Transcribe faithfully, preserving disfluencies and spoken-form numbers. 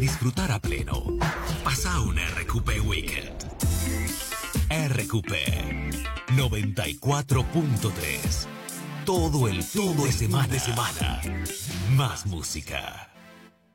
Disfrutar a pleno. Pasa un R Q P Weekend. R Q P noventa y cuatro punto tres. Todo el todo de semana de semana. Más música.